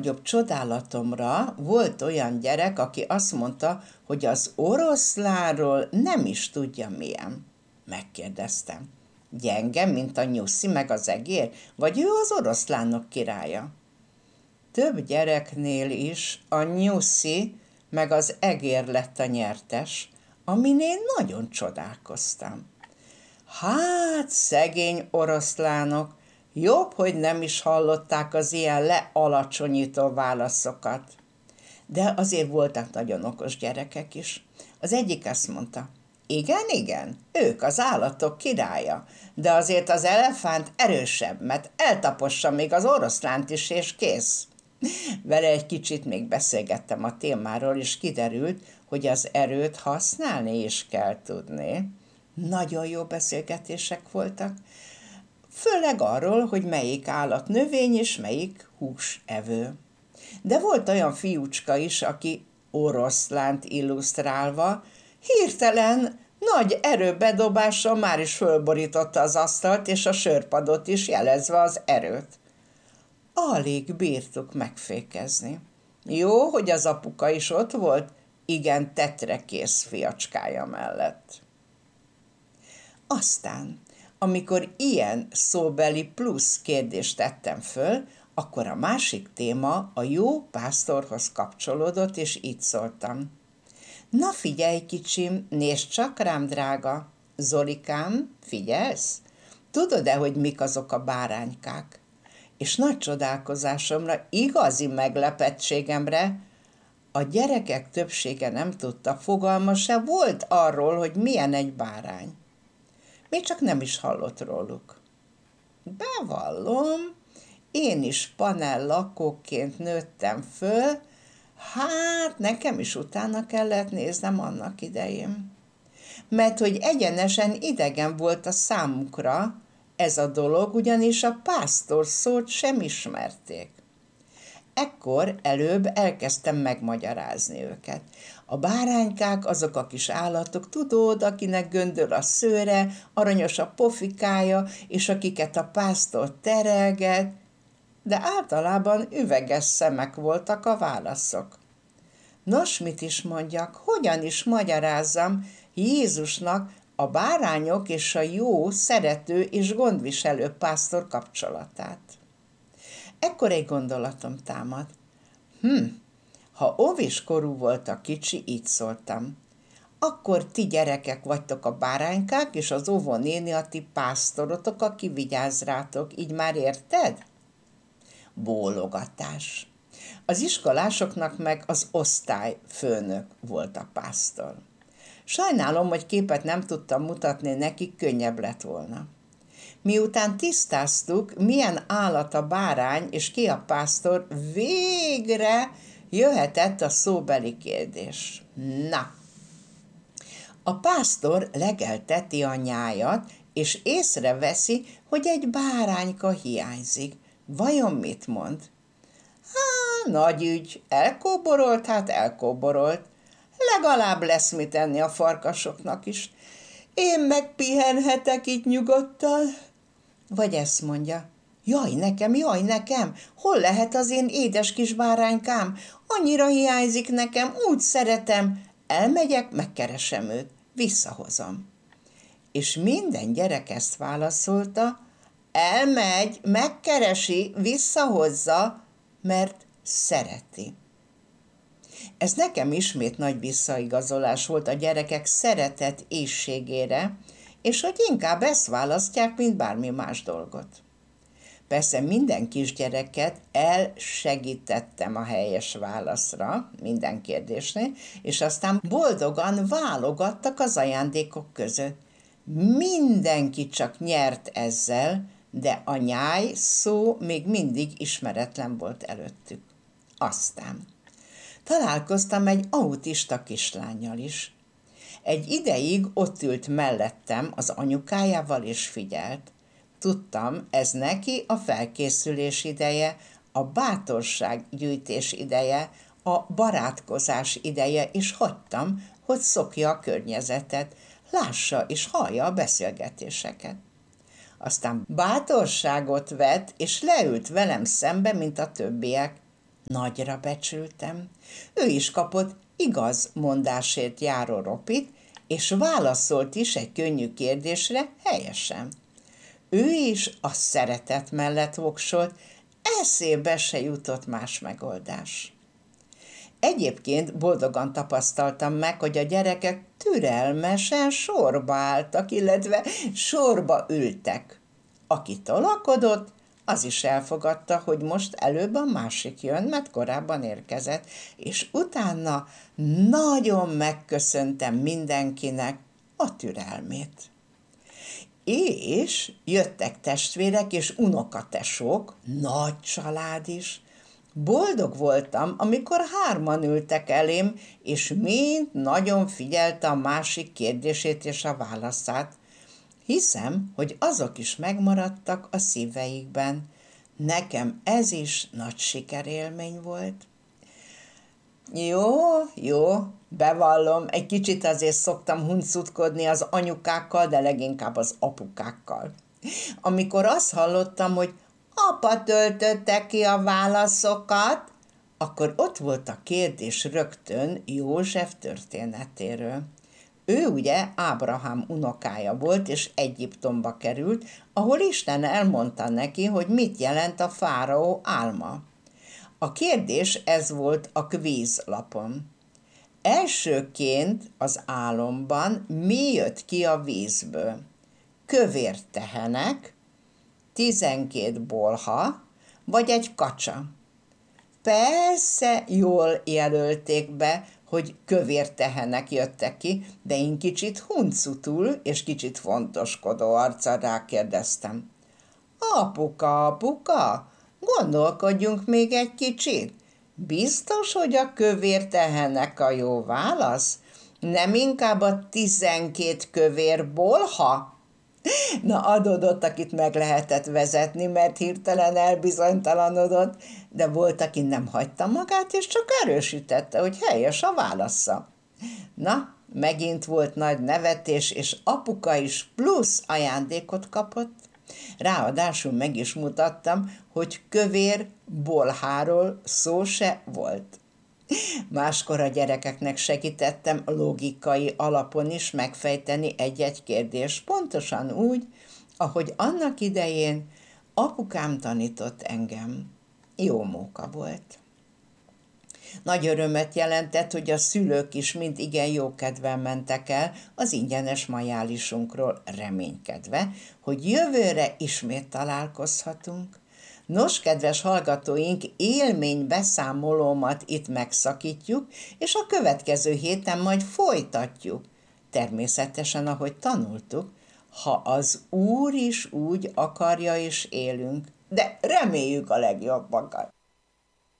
legnagyobb csodálatomra volt olyan gyerek, aki azt mondta, hogy az oroszlánról nem is tudja milyen. Megkérdeztem. Gyenge, mint a nyuszi meg az egér, vagy ő az oroszlánok királya? Több gyereknél is a nyuszi meg az egér lett a nyertes, amin én nagyon csodálkoztam. Hát, szegény oroszlánok, jobb, hogy nem is hallották az ilyen lealacsonyító válaszokat. De azért voltak nagyon okos gyerekek is. Az egyik azt mondta, igen, igen, ők az állatok királya, de azért az elefánt erősebb, mert eltapossa még az oroszlánt is, és kész. Vele egy kicsit még beszélgettem a témáról, és kiderült, hogy az erőt használni is kell tudni. Nagyon jó beszélgetések voltak, főleg arról, hogy melyik állat növény és melyik húsevő. De volt olyan fiúcska is, aki oroszlánt illusztrálva, hirtelen nagy erőbedobással már is fölborította az asztalt és a sörpadot is, jelezve az erőt. Alig bírtuk megfékezni. Jó, hogy az apuka is ott volt, igen tetrekész fiacskája mellett. Aztán, amikor ilyen szóbeli plusz kérdést tettem föl, akkor a másik téma a jó pásztorhoz kapcsolódott, és így szóltam. Na figyelj, kicsim, nézd csak rám, drága. Zolikám, figyelsz? Tudod-e, hogy mik azok a báránykák? És nagy csodálkozásomra, igazi meglepettségemre, a gyerekek többsége nem tudta, fogalma se volt arról, hogy milyen egy bárány. Még csak nem is hallott róluk. Bevallom, én is panel lakóként nőttem föl, hát nekem is utána kellett néznem annak idején. Mert hogy egyenesen idegen volt a számukra ez a dolog, ugyanis a pásztor szót sem ismerték. Ekkor előbb elkezdtem megmagyarázni őket. A báránykák azok a kis állatok, tudod, akinek göndör a szőre, aranyos a pofikája, és akiket a pásztor terelget, de általában üveges szemek voltak a válaszok. Nos, mit is mondjak, hogyan is magyarázzam Jézusnak a bárányok és a jó, szerető és gondviselő pásztor kapcsolatát? Ekkor egy gondolatom támad. Ha óviskorú volt a kicsi, így szóltam. Akkor ti gyerekek vagytok a báránykák, és az óvónéni a ti pásztorotok, aki vigyáz rátok, így már érted? Bólogatás. Az iskolásoknak meg az osztályfőnök volt a pásztor. Sajnálom, hogy képet nem tudtam mutatni nekik, könnyebb lett volna. Miután tisztáztuk, milyen állat a bárány és ki a pásztor, végre jöhetett a szóbeli kérdés. Na, a pásztor legelteti a nyájat, és észreveszi, hogy egy bárányka hiányzik. Vajon mit mond? Nagy ügy, elkóborolt, hát elkóborolt. Legalább lesz mit enni a farkasoknak is. Én megpihenhetek itt nyugodtan. Vagy ezt mondja, jaj nekem, hol lehet az én édes kis báránykám? Annyira hiányzik nekem, úgy szeretem. Elmegyek, megkeresem őt, visszahozom. És minden gyerek ezt válaszolta, elmegy, megkeresi, visszahozza, mert szereti. Ez nekem ismét nagy visszaigazolás volt a gyerekek szeretet éhségére, és hogy inkább ezt választják, mint bármi más dolgot. Persze minden kisgyereket elsegítettem a helyes válaszra, minden kérdésnél, és aztán boldogan válogattak az ajándékok között. Mindenki csak nyert ezzel, de a nyáj szó még mindig ismeretlen volt előttük. Aztán találkoztam egy autista kislánnyal is. Egy ideig ott ült mellettem az anyukájával és figyelt. Tudtam, ez neki a felkészülés ideje, a bátorsággyűjtés ideje, a barátkozás ideje, és hagytam, hogy szokja a környezetet, lássa és hallja a beszélgetéseket. Aztán bátorságot vett, és leült velem szembe, mint a többiek. Nagyra becsültem. Ő is kapott igaz mondásért járó ropit, és válaszolt is egy könnyű kérdésre helyesen. Ő is a szeretet mellett voksolt, eszébe se jutott más megoldás. Egyébként boldogan tapasztaltam meg, hogy a gyerekek türelmesen sorba álltak, illetve sorba ültek. Aki tolakodott, az is elfogadta, hogy most előbb a másik jön, mert korábban érkezett, és utána nagyon megköszöntem mindenkinek a türelmét. És jöttek testvérek és unokatesók, nagy család is. Boldog voltam, amikor 3 ültek elém, és mind nagyon figyelte a másik kérdését és a válaszát. Hiszem, hogy azok is megmaradtak a szíveikben. Nekem ez is nagy sikerélmény volt. Jó, bevallom, egy kicsit azért szoktam huncutkodni az anyukákkal, de leginkább az apukákkal. Amikor azt hallottam, hogy apa töltötte ki a válaszokat, akkor ott volt a kérdés rögtön József történetéről. Ő ugye Ábrahám unokája volt, és Egyiptomba került, ahol Isten elmondta neki, hogy mit jelent a fáraó álma. A kérdés ez volt a kvízlapon. Elsőként az álomban mi jött ki a vízből? Kövér tehenek, 12 bolha, vagy egy kacsa? Persze jól jelölték be, hogy kövér tehenek jöttek ki, de én kicsit huncutul és kicsit fontoskodó arccal rákérdeztem. Apuka, gondolkodjunk még egy kicsit. Biztos, hogy a kövér tehenek a jó válasz? Nem inkább a 12 kövér bolha? Na, adódott, akit meg lehetett vezetni, mert hirtelen elbizonytalanodott, de volt, aki nem hagyta magát, és csak erősítette, hogy helyes a válasza. Na, megint volt nagy nevetés, és apuka is plusz ajándékot kapott. Ráadásul meg is mutattam, hogy kövér bolháról szó se volt. Máskor a gyerekeknek segítettem logikai alapon is megfejteni egy-egy kérdést, pontosan úgy, ahogy annak idején apukám tanított engem. Jó móka volt. Nagy örömet jelentett, hogy a szülők is mind igen jókedvel mentek el az ingyenes majálisunkról reménykedve, hogy jövőre ismét találkozhatunk. Nos, kedves hallgatóink, élménybeszámolómat itt megszakítjuk, és a következő héten majd folytatjuk. Természetesen, ahogy tanultuk, ha az Úr is úgy akarja, és élünk, de reméljük a legjobbakat.